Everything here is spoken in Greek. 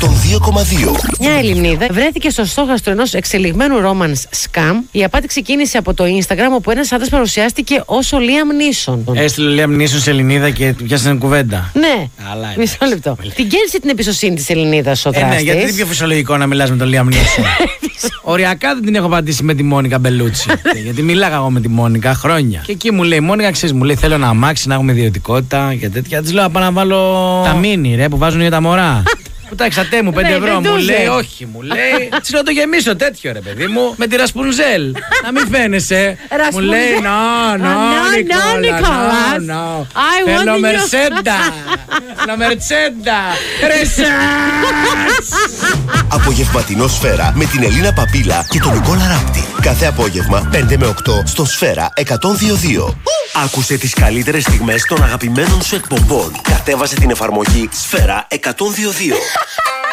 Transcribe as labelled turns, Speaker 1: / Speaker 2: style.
Speaker 1: 102,2.
Speaker 2: Μια Ελληνίδα βρέθηκε στο στόχαστρο ενός εξελιγμένου romance scam. Η απάτη ξεκίνησε από το Instagram, όπου ένας άντρας παρουσιάστηκε ως ο Liam Neeson.
Speaker 3: Έστειλε ο Liam Neeson σε Ελληνίδα και του πιάσανε κουβέντα.
Speaker 2: Ναι,
Speaker 3: Αλλά
Speaker 2: μισό λεπτό. Την κέρδισε την εμπιστοσύνη της Ελληνίδας ο δράστης.
Speaker 3: Ναι, γιατί είναι πιο φυσιολογικό να μιλάς με τον Liam Neeson. Οριακά δεν την έχω πατήσει με τη Μόνικα Μπελούτσι. Γιατί μιλάγα εγώ με τη Μόνικα χρόνια. Και εκεί μου λέει: Μόνικα, ξέρεις, μου λέει: θέλω να αμάξι, να έχουμε ιδιωτικότητα και τέτοια. Της λέω: πάω να βάλω τα μίνι, ρε, που βάζουν για τα μωρά. Που τα εξατέ μου 5 ευρώ. Μου λέει: όχι, μου λέει. Της λέω: το γεμίσω τέτοιο, ρε παιδί μου, με τη Ρασπουνζέλ. Να μην φαίνεσαι. Μου λέει: Νικόλα. Θέλω Μερσέντα. Θέλω Μερσέντα.
Speaker 1: Απογευματινό Σφαίρα με την Ελίνα Παπίλα και τον Νικόλα Ράπτη. Κάθε απόγευμα 5 με 8 στο Σφαίρα 102,2. Άκουσε τις καλύτερες στιγμές των αγαπημένων σου εκπομπών. Κατέβασε την εφαρμογή Σφαίρα 102,2.